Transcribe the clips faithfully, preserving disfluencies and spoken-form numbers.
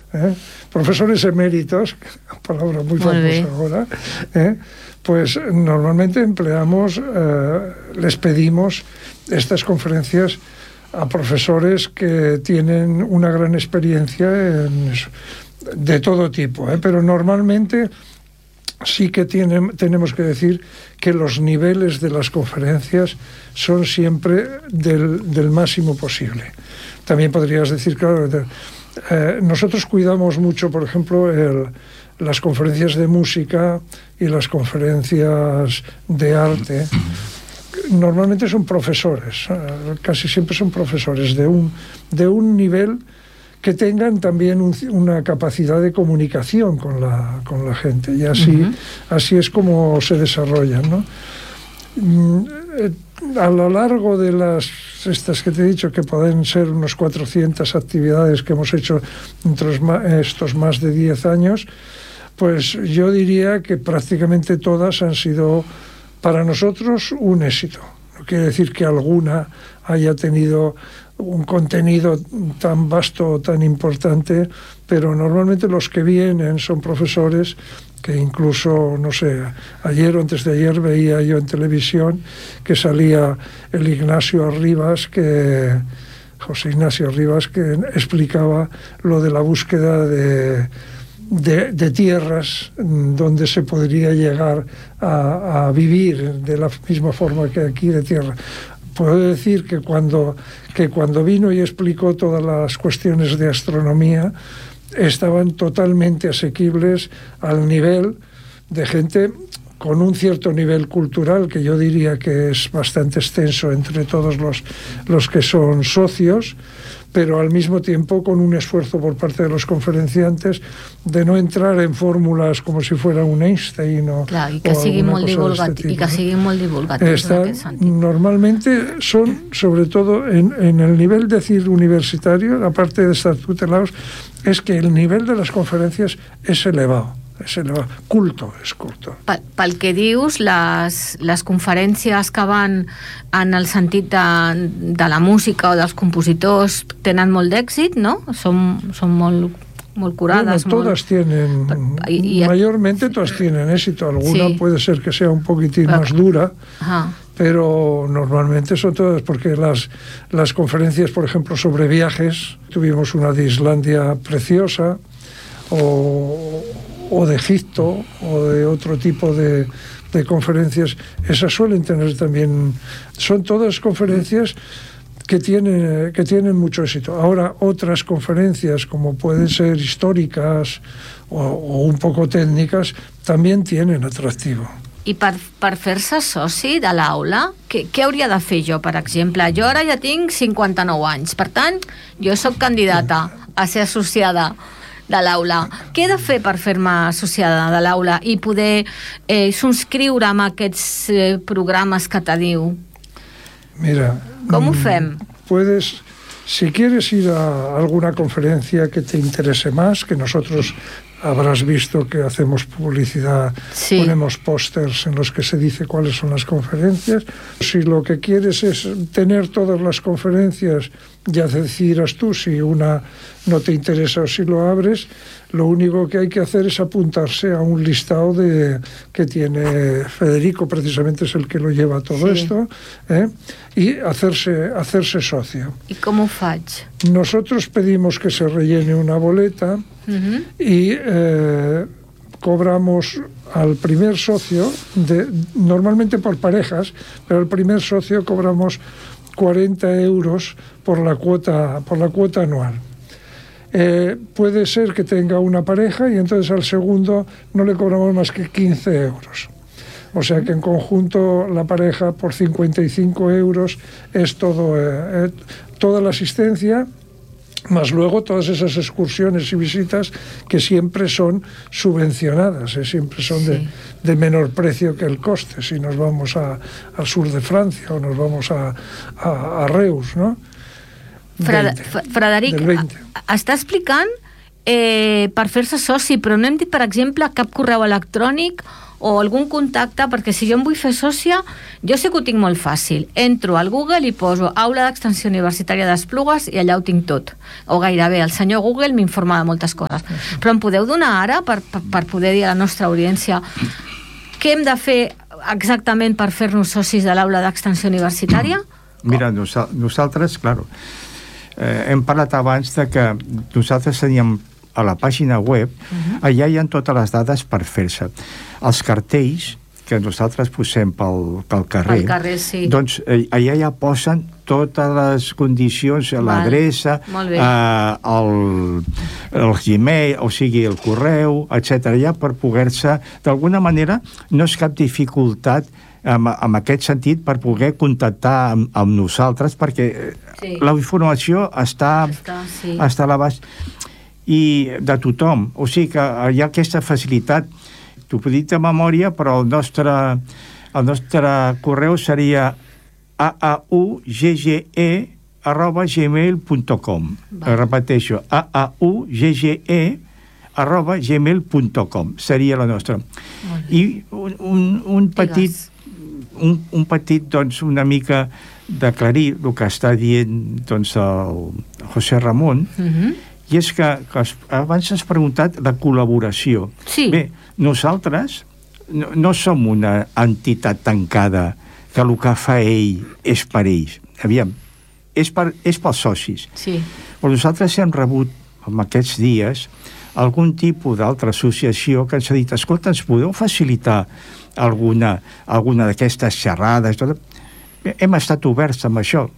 ¿eh? Profesores eméritos, palabra muy famosa ahora, ¿eh? Pues normalmente empleamos, eh, les pedimos estas conferencias a profesores que tienen una gran experiencia en eso, de todo tipo, ¿eh? Pero normalmente sí que tienen, tenemos que decir que los niveles de las conferencias son siempre del, del máximo posible. También podrías decir, claro, de, eh, nosotros cuidamos mucho, por ejemplo, el, las conferencias de música y las conferencias de arte. Normalmente son profesores, eh, casi siempre son profesores de un, de un nivel que tengan también un, una capacidad de comunicación con la, con la gente, y así, uh-huh. así es como se desarrollan, ¿no? A lo largo de las estas que te he dicho, que pueden ser unos cuatrocientas actividades que hemos hecho entre estos más de diez años, pues yo diría que prácticamente todas han sido para nosotros un éxito. No quiere decir que alguna haya tenido un contenido tan vasto, tan importante, pero normalmente los que vienen son profesores que incluso, no sé, ayer o antes de ayer veía yo en televisión que salía el Ignacio Arribas, que José Ignacio Arribas, que explicaba lo de la búsqueda de, de, de tierras donde se podría llegar a, a vivir de la misma forma que aquí de tierra. Puedo decir que cuando, que cuando vino y explicó todas las cuestiones de astronomía, estaban totalmente asequibles al nivel de gente con un cierto nivel cultural, que yo diría que es bastante extenso entre todos los, los que son socios, pero al mismo tiempo con un esfuerzo por parte de los conferenciantes de no entrar en fórmulas como si fuera un Einstein o, clar, i que sigui molt divulgat, i que sigui molt divulgatiu en aquest sentit. Normalmente son, sobre todo en, en el nivel de decir universitario, aparte de estar tutelados, es que el nivel de las conferencias es elevado. És elevado. Culto, és culto. Pel, pel que dius, les, les conferències que van en el sentit de, de la música o dels compositors tenen molt d'èxit, ¿no? Són, són molt, molt curades. Bueno, todas molt... tienen, y, y... mayormente todas tienen éxito. Alguna sí. puede ser que sea un poquitín pero... más dura, ajá. pero normalmente son todas, porque las, las conferencias, por ejemplo, sobre viajes, tuvimos una de Islandia preciosa, o... o de Egipto, o de otro tipo de, de conferencias, esas suelen tener también, son todas conferencias que tienen, que tienen mucho éxito. Ahora, otras conferencias, como pueden ser históricas o, o un poco técnicas, también tienen atractivo. I per, per fer-se soci de l'aula, què, què hauria de fer jo, per exemple? Jo ara ja tinc cinquanta-nou anys, per tant, jo sóc candidata a ser associada de l'aula. Què he de fer per fer-me associada de l'aula i poder eh, subscriure amb aquests eh, programes que te diu? Mira, ¿cómo fem? Puedes, si quieres ir a alguna conferencia que te interese más, que nosotros habrás visto que hacemos publicidad, sí. ponemos pósters en los que se dice cuáles son las conferencias. Si lo que quieres es tener todas las conferencias, ya decidirás tú si una no te interesa o si lo abres. Lo único que hay que hacer es apuntarse a un listado de, que tiene Federico, precisamente es el que lo lleva todo sí. esto, ¿eh? y hacerse, hacerse socio. ¿Y cómo faig? Nosotros pedimos que se rellene una boleta uh-huh. y eh, cobramos al primer socio, de, normalmente por parejas, pero al primer socio cobramos cuarenta euros por la cuota, por la cuota anual. Eh, puede ser que tenga una pareja y entonces al segundo no le cobramos más que quince euros. O sea que en conjunto la pareja por cincuenta y cinco euros es todo, eh, eh, toda la asistencia, más luego todas esas excursiones y visitas que siempre son subvencionadas, eh, siempre son sí. de, de menor precio que el coste. Si nos vamos a, al sur de Francia o nos vamos a, a, a Reus, ¿no? Fred, Frederic, està explicant eh, per fer-se soci, però no hem dit, per exemple, cap correu electrònic o algun contacte, perquè si jo em vull fer sòcia, jo sé que ho tinc molt fàcil. Entro al Google i poso Aula d'Extensió Universitària d'Esplugues i allà ho tinc tot. O gairebé. El senyor Google m'informa de moltes coses. Però em podeu donar ara, per, per, per poder dir a la nostra audiència, què hem de fer exactament per fer-nos socis de l'Aula d'Extensió Universitària? Mira, nosa- nosaltres, claro, eh, hem parlat abans de que nosaltres teníem a la pàgina web, uh-huh. allà hi ha totes les dades per fer-se. Els cartells que nosaltres posem pel, pel carrer, Pel carrer, sí. doncs eh, allà ja posen totes les condicions, Val. l'adreça, Molt bé. eh, el, el Gmail, o sigui, el correu, etcètera, ja per poder-se, d'alguna manera, no és cap dificultat en, en aquest sentit per poder contactar amb, amb nosaltres, perquè Sí. la informació està, Està, sí. està a l'abast i de tothom, o sigui que hi ha aquesta facilitat. T'ho puc dir de memòria, però el nostre, el nostre correu seria a a u g g e arroba gmail punt com. Repeteixo, a a u g g e arroba gmail punt com seria la nostra. I un, un, un petit un, un petit, doncs, una mica d'aclarir el que està dient, doncs, el José Ramon, Uh-huh. i és que, que abans has preguntat la col·laboració. Sí. Bé, nosaltres no, no som una entitat tancada que el que fa ell és per ells. Aviam, és, per, és pels socis. Sí. Però nosaltres hem rebut, en aquests dies, algun tipus d'altra associació que ens ha dit, escolta, ens podeu facilitar alguna, alguna d'aquestes xerrades? Tot? Hem estat oberts amb això.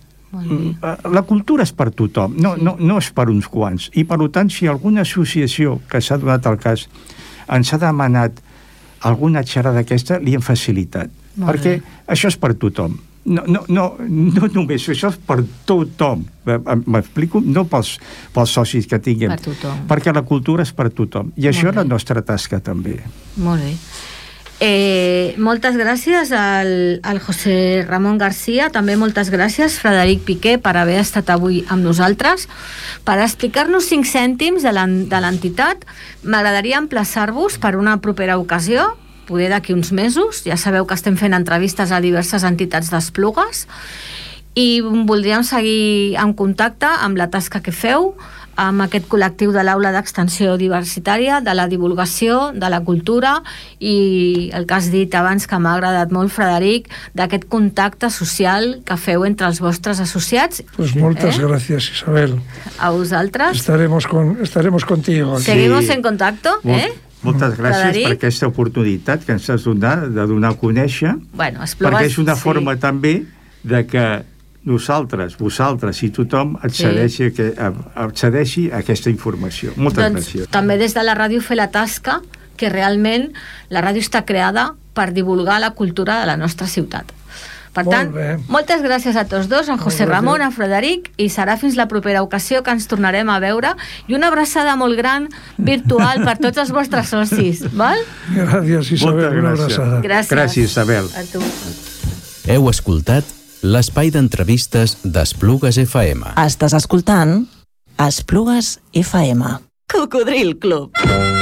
La cultura és per tothom, no, no, no és per uns quants. I, per tant, si alguna associació que s'ha donat el cas ens ha demanat alguna xerrada d'aquesta, li hem facilitat. Molt perquè bé. això és per tothom. No, no, no, no només, això és per tothom. M'explico? No pels, pels socis que tinguem. Per tothom. Perquè la cultura és per tothom. I això Molt és la bé. nostra tasca, també. Molt bé. Eh, moltes gràcies al, al José Ramon García, també moltes gràcies Frederic Piqué per haver estat avui amb nosaltres per explicar-nos cinc cèntims de l'en- de l'entitat. M'agradaria emplaçar-vos per una propera ocasió, poder d'aquí uns mesos. Ja sabeu que estem fent entrevistes a diverses entitats d'Esplugues i voldríem seguir en contacte amb la tasca que feu, amb aquest col·lectiu de l'Aula d'Extensió Diversitària, de la divulgació, de la cultura i el que has dit abans, que m'ha agradat molt, Frederic, d'aquest contacte social que feu entre els vostres associats. Pues moltes Eh? gracias, Isabel. A vosaltres. Estaremos, con, estaremos contigo aquí. Seguimos en contacto, Molt, eh? Moltes gràcies Frederic? per aquesta oportunitat que ens has donat de donar a conèixer, Bueno, Esplugues, perquè és una sí. forma també de que nosaltres, vosaltres i tothom accedeixi, sí. a, accedeixi a aquesta informació. Moltes Doncs gràcies. també des de la ràdio fer la tasca que realment la ràdio està creada per divulgar la cultura de la nostra ciutat. Per Molt tant, bé. moltes gràcies a tots dos, a José Molt Ramon, bé. a Frederic, i serà fins la propera ocasió que ens tornarem a veure, i una abraçada molt gran virtual per tots els vostres socis, val? Gràcies, Isabel. Moltes Una gràcies. abraçada. Gràcies. Gràcies, Isabel. A tu. Heu escoltat l'espai d'entrevistes d'Esplugues F M. Estàs escoltant Esplugues F M. Cocodril Club.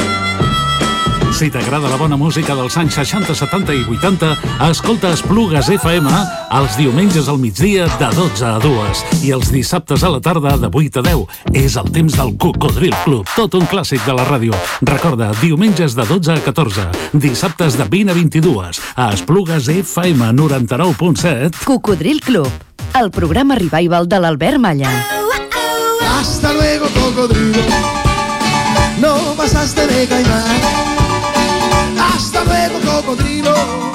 Si t'agrada la bona música dels anys seixanta, setanta i vuitanta, escolta Esplugues F M els diumenges al migdia de dotze a dues i els dissabtes a la tarda de vuit a deu. És el temps del Cocodril Club, tot un clàssic de la ràdio. Recorda, diumenges de dotze a catorze, dissabtes de vint a vint-i-dues, a Esplugues F M noranta-nou punt set. Cocodril Club, el programa revival de l'Albert Malla. Hasta luego, cocodrilo. No pasaste de caimán. Hasta luego, cocodrilo.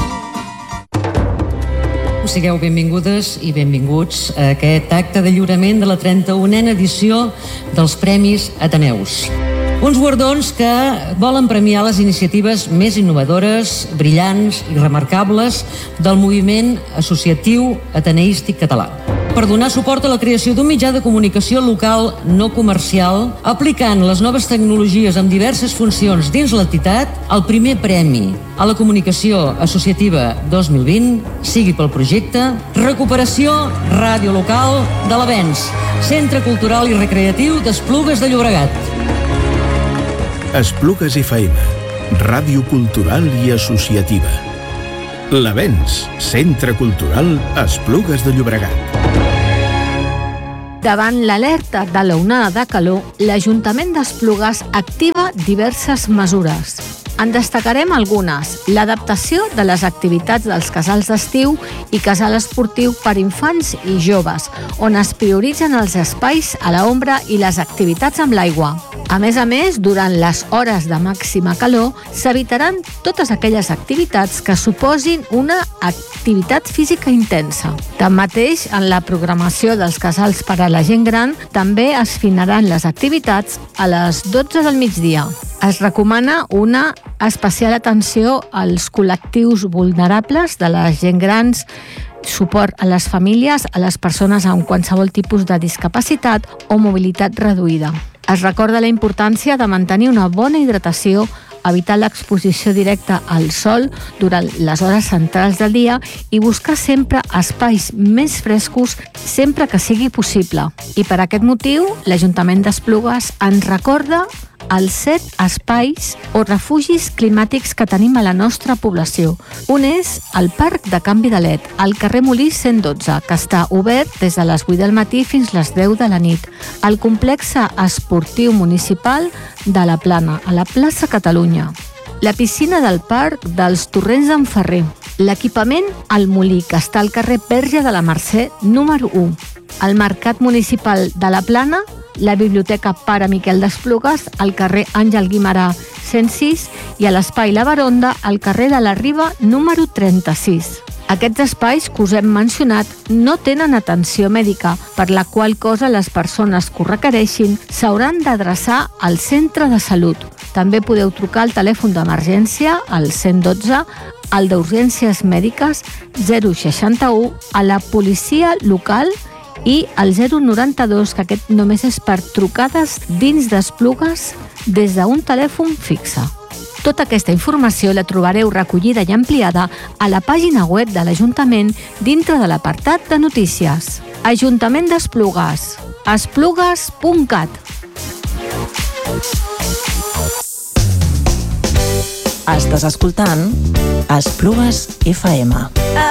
Sigueu benvingudes i benvinguts a aquest acte de lliurament de la trenta-unena edició dels Premis Ateneus. Uns guardons que volen premiar les iniciatives més innovadores, brillants i remarcables del moviment associatiu ateneístic català. Per donar suport a la creació d'un mitjà de comunicació local no comercial, aplicant les noves tecnologies amb diverses funcions dins l'entitat, el primer premi a la comunicació associativa dos mil vint sigui pel projecte Recuperació Ràdio Local de l'Avenç, Centre Cultural i Recreatiu d'Esplugues de Llobregat. Esplugues F M, ràdio cultural i associativa. L'Avenç, Centre Cultural Esplugues de Llobregat. Davant l'alerta de l'onada de calor, l'Ajuntament d'Esplugues activa diverses mesures. En destacarem algunes: l'adaptació de les activitats dels casals d'estiu i casal esportiu per infants i joves, on es prioritzen els espais a l'ombra i les activitats amb l'aigua. A més a més, durant les hores de màxima calor, s'evitaran totes aquelles activitats que suposin una activitat física intensa. Tanmateix, en la programació dels casals per a la gent gran, també es finaran les activitats a les dotze del migdia. Es recomana una especial atenció als col·lectius vulnerables de la gent grans, suport a les famílies, a les persones amb qualsevol tipus de discapacitat o mobilitat reduïda. Es recorda la importància de mantenir una bona hidratació, evitar l'exposició directa al sol durant les hores centrals del dia i buscar sempre espais més frescos sempre que sigui possible. I per aquest motiu, l'Ajuntament d'Esplugues ens recorda els set espais o refugis climàtics que tenim a la nostra població. Un és el Parc de Can Vidalet, al carrer Molí cent dotze, que està obert des de les vuit del matí fins les deu de la nit. El complex esportiu municipal de la Plana, a la plaça Catalunya. La piscina del Parc dels Torrents d'en Ferrer. L'equipament al Molí, que està al carrer Verge de la Mercè, número u. El Mercat Municipal de la Plana, la Biblioteca Pare Miquel d'Esplugues, al carrer Àngel Guimerà cent sis i a l'Espai La Baronda, al carrer de la Riba, número trenta-sis. Aquests espais que us hem mencionat no tenen atenció mèdica, per la qual cosa les persones que ho requereixin s'hauran d'adreçar al centre de salut. També podeu trucar al telèfon d'emergència, al cent dotze, al d'urgències mèdiques zero seixanta-u, a la policia local i al zero noranta-dos, que aquest només és per trucades dins d'Esplugues des d'un telèfon fixe. Tota aquesta informació la trobareu recollida i ampliada a la pàgina web de l'Ajuntament dintre de l'apartat de notícies. Ajuntament d'Esplugues, esplugues punt cat. Estàs escoltant Esplugues F M.